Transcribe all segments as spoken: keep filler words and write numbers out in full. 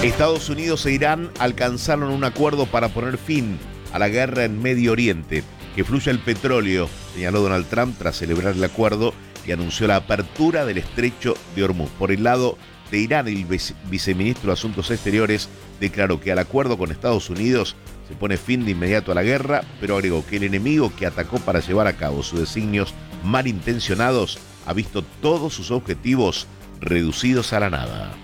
Estados Unidos e Irán alcanzaron un acuerdo para poner fin a la guerra en Medio Oriente. Que fluya el petróleo, señaló Donald Trump tras celebrar el acuerdo y anunció la apertura del estrecho de Hormuz. Por el lado de Irán, el vice- viceministro de Asuntos Exteriores declaró que al acuerdo con Estados Unidos se pone fin de inmediato a la guerra, pero agregó que el enemigo que atacó para llevar a cabo sus designios malintencionados ha visto todos sus objetivos reducidos a la nada.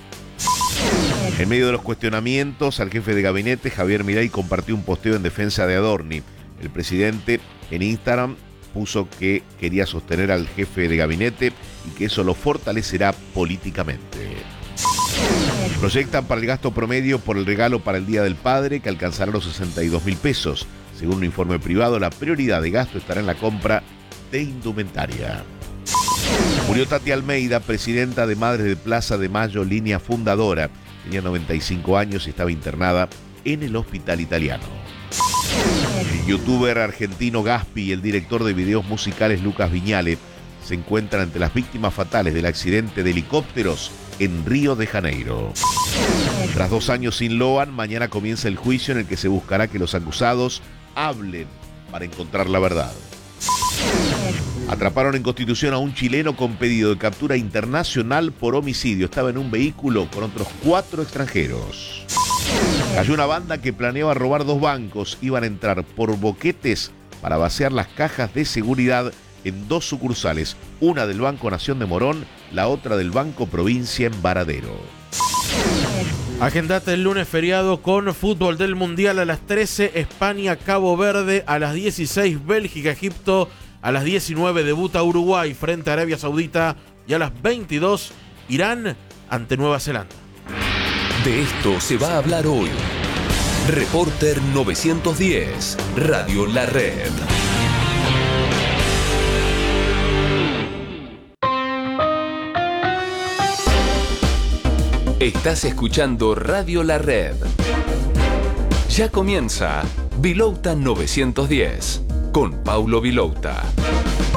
En medio de los cuestionamientos al jefe de gabinete, Javier Milei compartió un posteo en defensa de Adorni. El presidente en Instagram puso que quería sostener al jefe de gabinete y que eso lo fortalecerá políticamente. Proyectan para el gasto promedio por el regalo para el Día del Padre que alcanzará los sesenta y dos mil pesos. Según un informe privado, la prioridad de gasto estará en la compra de indumentaria. Murió Tati Almeida, presidenta de Madres de Plaza de Mayo, línea fundadora. Tenía noventa y cinco años y estaba internada en el hospital italiano. El youtuber argentino Gaspi y el director de videos musicales Lucas Viñale se encuentran entre las víctimas fatales del accidente de helicópteros en Río de Janeiro. Tras dos años sin Loan, mañana comienza el juicio en el que se buscará que los acusados hablen para encontrar la verdad. Atraparon en Constitución a un chileno con pedido de captura internacional por homicidio. Estaba en un vehículo con otros cuatro extranjeros. Cayó una banda que planeaba robar dos bancos. Iban a entrar por boquetes para vaciar las cajas de seguridad en dos sucursales. Una del Banco Nación de Morón, la otra del Banco Provincia en Varadero. Agendate el lunes feriado con fútbol del Mundial a las trece, España, Cabo Verde, a las dieciséis, Bélgica, Egipto, a las diecinueve debuta Uruguay frente a Arabia Saudita y a las veintidós, Irán ante Nueva Zelanda. De esto se va a hablar hoy. Reporter novecientos diez, Radio La Red. Estás escuchando Radio La Red. Ya comienza Vilouta novecientos diez con Paulo Vilouta.